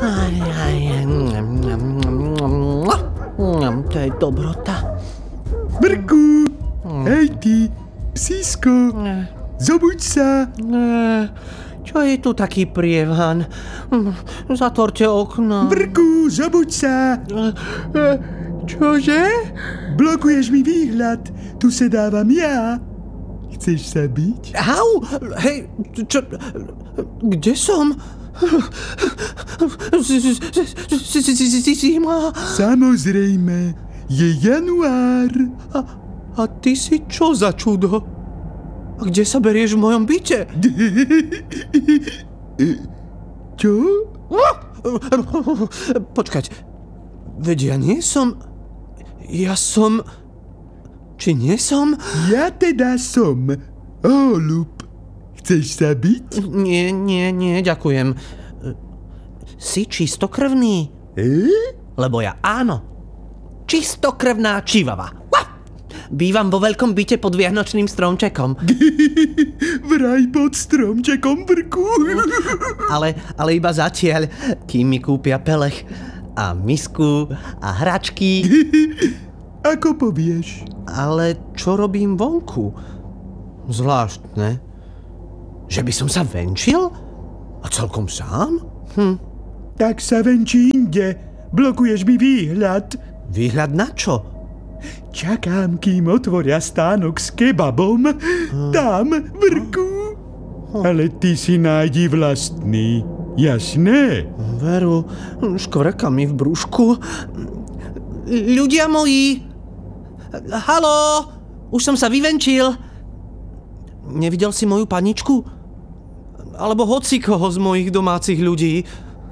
To je dobrota. Brku, hej ty, psísko, zobuď sa. Čo je tu taký prievan? Zatvorte okno. Brku, zobuď sa. Čože? Blokuješ mi výhľad, tu sedávam ja. Chceš sa byť? Au! Hej, čo? Kde som? Zima. Samozrejme, je január. A ty si čo za čudo? A kde sa berieš v mojom byte? Čo? Počkať, veď ja nie som... Ja som... Či nie som? Ja teda som holub. Chceš sa byť? Nie, ďakujem. Si čistokrvný? Lebo ja áno. Čistokrvná čivava. Bývam vo veľkom byte pod vianočným stromčekom. Vraj pod stromčekom, Brku. Ale iba zatiaľ, kým mi kúpia pelech a misku a hračky. Ako povieš? Ale čo robím vonku? Zvláštne. Že by som sa venčil? A celkom sám? Tak sa venčí inde. Blokuješ mi výhľad. Výhľad na čo? Čakám, kým otvoria stánok s kebabom. Tam, Brku. Ale ty si nájdi vlastný. Jasné? Veru, škvrka mi v brúšku. Ľudia moji! Haló! Už som sa vyvenčil. Nevidel si moju paničku? Alebo hocikoho z mojich domácich ľudí?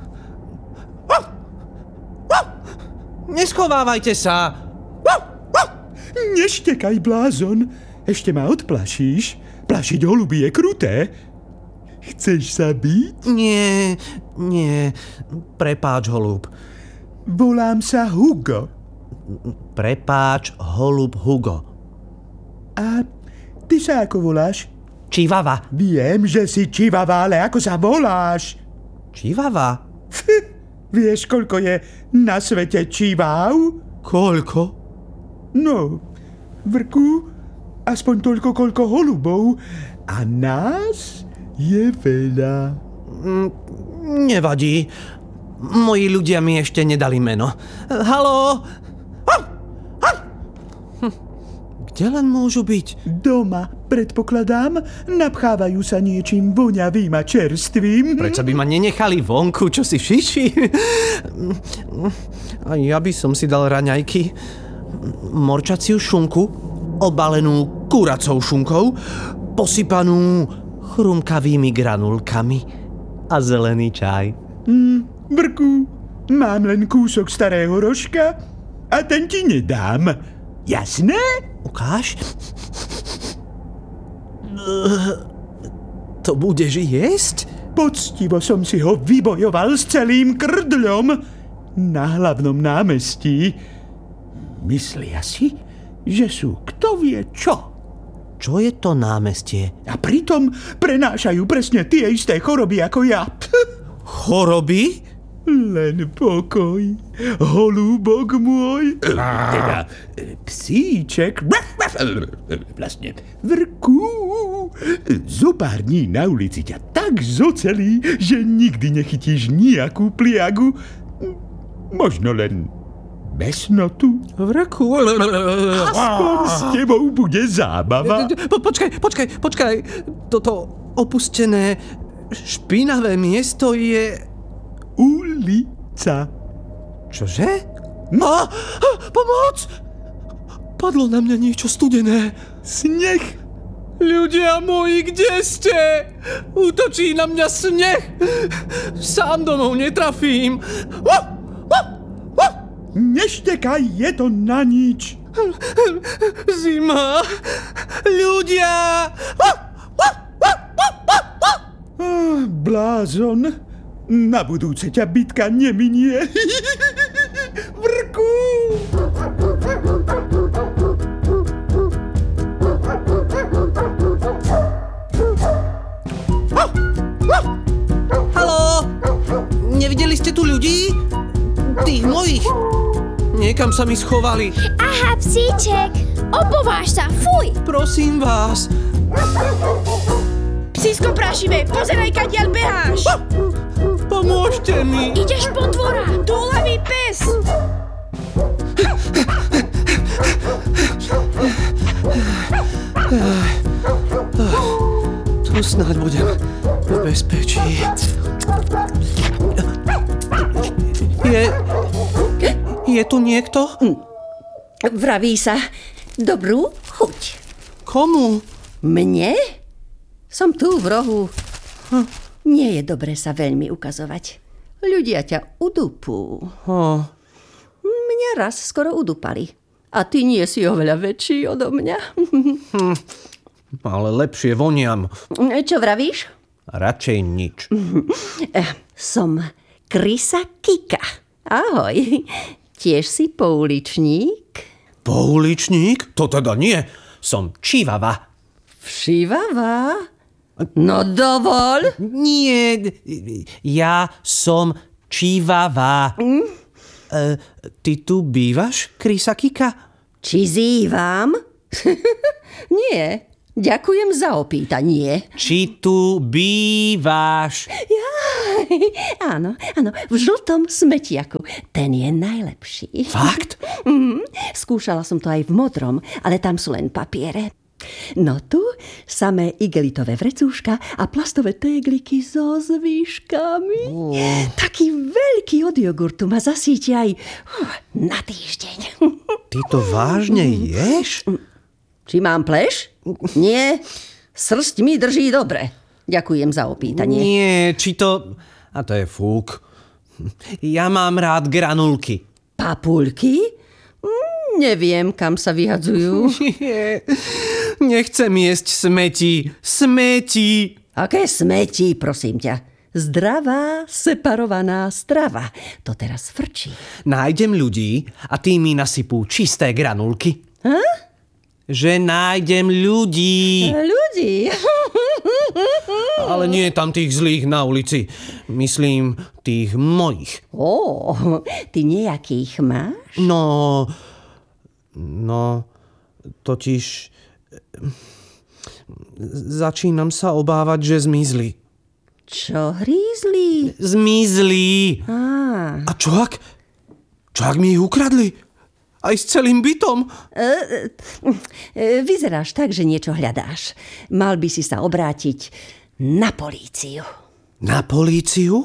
Neschovávajte sa! Neštekaj, blázon. Ešte ma odplašíš. Plašiť holuby je kruté. Chceš sa byť? Nie. Prepáč, holub. Volám sa Hugo. Prepáč, holub Hugo. A ty sa ako voláš? Čivava. Viem, že si čivava, ale ako sa voláš? Čivava? Vieš, koľko je na svete čivav? Koľko? No, Vrku, aspoň toľko, koľko holubov. A nás je veľa. Nevadí. Moji ľudia mi ešte nedali meno. Haló? Kde len môžu byť? Doma, predpokladám, napchávajú sa niečím voňavým a čerstvým. Prečo by ma nenechali vonku, čo si šiši? A ja by som si dal raňajky. Morčaciu šunku, obalenú kuracou šunkou, posypanú chrumkavými granulkami a zelený čaj. Brku, mám len kúsok starého rožka a ten ti nedám. Jasné? Ukáž? To budeš jesť? Poctivo som si ho vybojoval s celým krdľom na hlavnom námestí. Myslia si, že sú kto vie čo. Čo je to námestie? A pritom prenášajú presne tie isté choroby ako ja. Choroby? Len pokoj, holúbok môj. Teda psíček. Vlastne Vrku. Zo pár dní na ulici ťa tak zocelí, že nikdy nechytíš nejakú pliagu. Možno len besnotu. Vrku. Aspoň s tebou bude zábava. Počkaj. Toto opustené, špinavé miesto je... Ulica. Čože? Pomoc! Padlo na mňa niečo studené. Sneh. Ľudia moji, kde ste? Útočí na mňa sneh. Sám domov netrafím. Neštekaj, je to na nič. Zima. Ľudia. Blázon. Na budúce ťa bitka neminie. Vrku! Nevideli ste tu ľudí? Tých mojich. Niekam sa mi schovali. Aha, psíček, obováš sa, fuj! Prosím vás. Psísko prašivé, pozeraj, kadiaľ beháš. Pomôžte mi. Ideš po dvora, túlavý pes. Tu snáď budem v bezpečí. Je tu niekto? Vraví sa dobrú chuť. Komu? Mne? Som tu v rohu. Nie je dobre sa veľmi ukazovať. Ľudia ťa udupú. Mňa raz skoro udupali. A ty nie si oveľa väčší odo mňa. Ale lepšie voniam. Čo vravíš? Radšej nič. Som Krysa Kika. Ahoj. Tiež si pouličník? Pouličník? To teda nie. Som čivava. Všivava? No dovol. Nie, ja som čivava. Ty tu bývaš, Krysa Kika? Či zývam? Nie. Ďakujem za opýtanie. Či tu bývaš? Áno, v žltom smetiaku. Ten je najlepší. Fakt? Skúšala som to aj v modrom, ale tam sú len papiere. No tu samé igelitové vrecúška a plastové tégliky so zvýškami. Taký veľký od jogurtu ma zasíti aj na týždeň. Ty to vážne ješ? Či mám pleš? Nie, srsť mi drží dobre. Ďakujem za opýtanie. Nie, či to... A to je fúk. Ja mám rád granulky. Papulky? Neviem, kam sa vyhadzujú. Nie, nechcem jesť smeti. Smeti! Aké smeti, prosím ťa? Zdravá, separovaná strava. To teraz frčí. Nájdem ľudí a tí mi nasypú čisté granulky. Že nájdem ľudí. Ľudí? Ale nie tam tých zlých na ulici. Myslím, tých mojich. Ty nejakých máš? No, totiž začínam sa obávať, že zmizli. Čo hrízli? Zmizli. A čo ak mi ich ukradli? Aj s celým bytom? Vyzeráš tak, že niečo hľadáš. Mal by si sa obrátiť na políciu. Na políciu?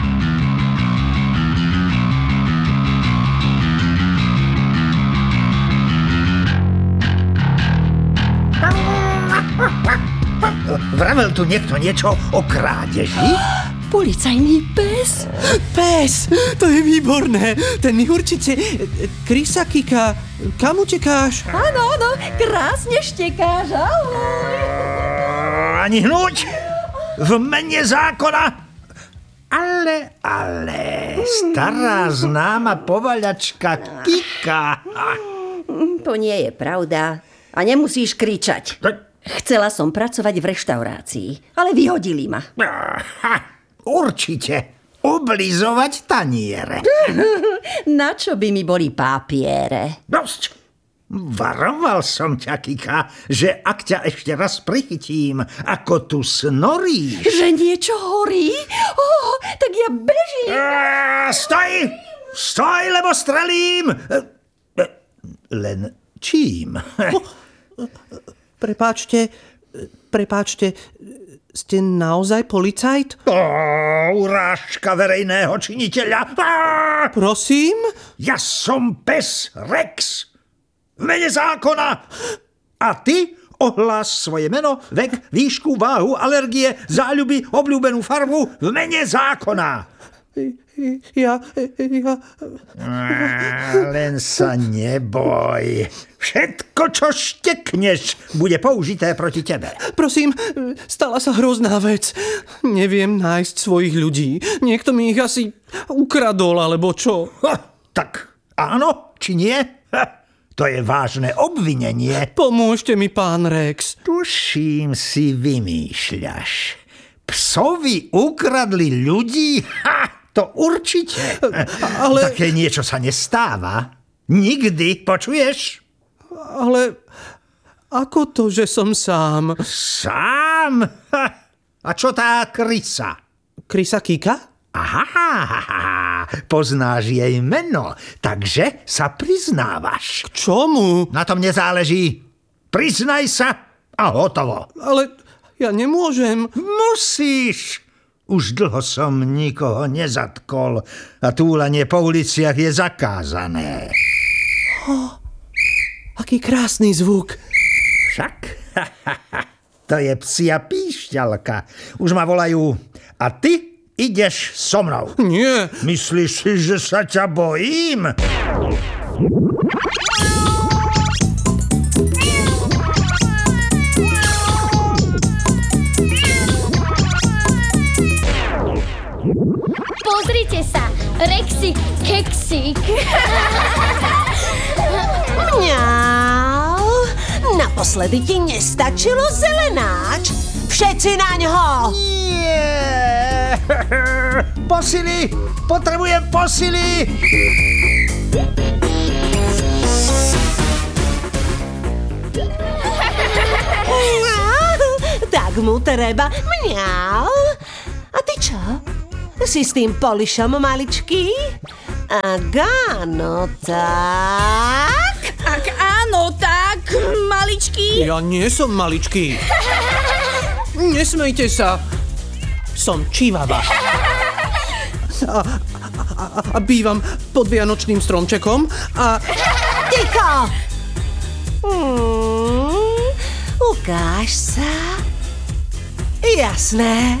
Vravel tu niekto niečo o krádeži? Policajný pes? Pes! To je výborné! Ten mi určite... Krysa Kika, kam utekáš? Áno, krásne štekáš, ahoj! Ani hnuť! V mene zákona! Ale, stará známa povaľačka Kika. To nie je pravda. A nemusíš kričať. Chcela som pracovať v reštaurácii, ale vyhodili ma. Určite. Oblizovať taniere. Na čo by mi boli papiere? Dosť. Varoval som ťa, Kika, že ak ťa ešte raz prichytím, ako tu snoríš... Že niečo horí? Tak ja bežím. Stoj, lebo strelím. Len čím? Prepáčte, ste naozaj policajt? Urážka verejného činiteľa. Prosím? Ja som pes Rex. V mene zákona. A ty ohlás svoje meno, vek, výšku, váhu, alergie, záľuby, obľúbenú farbu v mene zákona. Len sa neboj. Všetko, čo štekneš, bude použité proti tebe. Prosím, stala sa hrozná vec. Neviem nájsť svojich ľudí. Niekto mi ich asi ukradol, alebo čo? Tak áno, či nie? To je vážne obvinenie. Pomôžte mi, pán Rex. Tuším, si vymýšľaš. Psovi ukradli ľudí? To určite. Ale... Také niečo sa nestáva. Nikdy, počuješ? Ale ako to, že som sám? Sám? A čo tá krysa? Krysa Kika? Aha, poznáš jej meno, takže sa priznávaš. K čomu? Na tom nezáleží. Priznaj sa a hotovo. Ale ja nemôžem. Musíš. Už dlho som nikoho nezatkol a túlanie po uliciach je zakázané. Aký krásny zvuk. Však? To je psia píšťalka. Už ma volajú. A ty ideš so mnou. Nie. Myslíš si, že sa ťa bojím? Pozrite sa, Rexik, keksik. Mňau, naposledy ti nestačilo zelenáč. Všetci na ňo. Nie. Posily! Potrebujem posily! Tak mu treba. Mňau. A ty čo? Si s tým polišom maličký? Ak áno, tak... Ak áno, tak, maličký. Ja nie som maličký. Nesmejte sa. Som čivava. A bývam pod vianočným stromčekom a... Ticho! Ukáž sa. Jasné.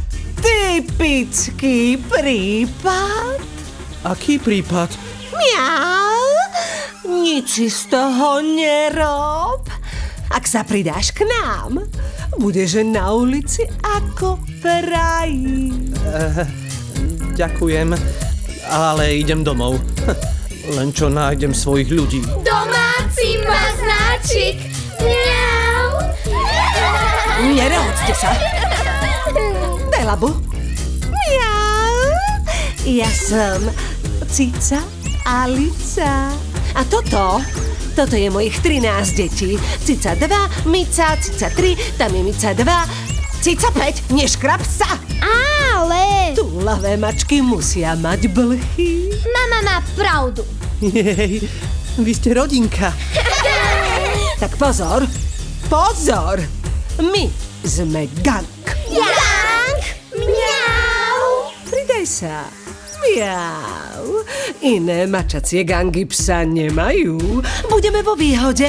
Typický prípad. Aký prípad? Miau. Nič si z toho nerob. Ak sa pridáš k nám, budeš na ulici ako prají. Ďakujem, ale idem domov. Len čo nájdem svojich ľudí. Domáci maznáčik. Mňau. Neroďte sa. Daj labu. Miau. Ja som Cica a Lica. A toto je mojich 13 detí. Cica 2, Mica, Cica 3, tam je Mica 2, Cica 5, neškrab sa. Ale... Túlavé mačky musia mať blchy. Mama má pravdu. Jej, vy ste rodinka. Tak pozor, pozor. My sme gang. Gang. Mňau. Pridaj sa. Miau. Iné mačacie gangy psa nemajú. Budeme vo výhode.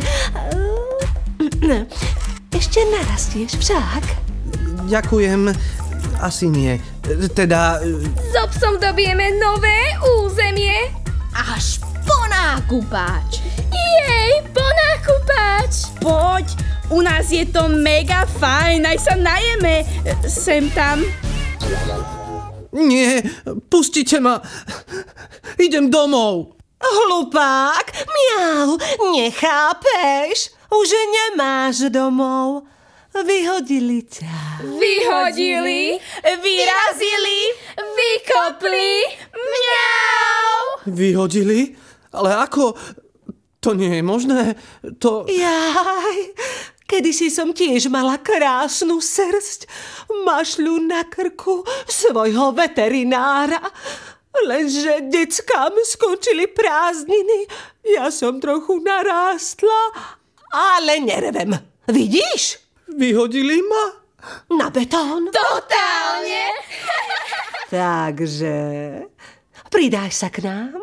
Ešte narastieš však. Ďakujem, asi nie. Teda... So psom dobijeme nové územie. Až po nákupáč. Jej, po nákupáč. Poď, u nás je to mega fajn, aj sa najeme sem tam. Nie, pustite ma. Idem domov. Hlupák, miau, nechápeš? Už nemáš domov. Vyhodili ťa. Vyhodili, vyrazili, vykopli. Mňau. Vyhodili? Ale ako? To nie je možné. To... Jaj, kedysi som tiež mala krásnu srsť, mašľu na krku svojho veterinára. Lenže deckám skončili prázdniny, ja som trochu narástla, ale nerevem. Vidíš? Vyhodili ma? Na betón. Totálne. Takže pridáš sa k nám?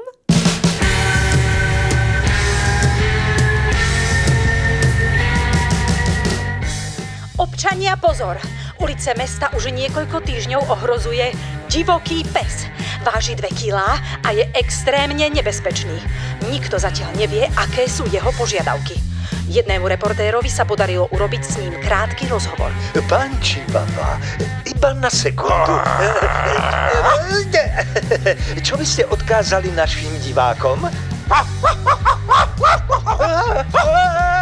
Občania, pozor! Ulice mesta už niekoľko týždňov ohrozuje divoký pes. Váži 2 kilá a je extrémne nebezpečný. Nikto zatiaľ nevie, aké sú jeho požiadavky. Jednému reportérovi sa podarilo urobiť s ním krátky rozhovor. Pán Čivava, iba na sekundu. Čo by ste odkázali našim divákom?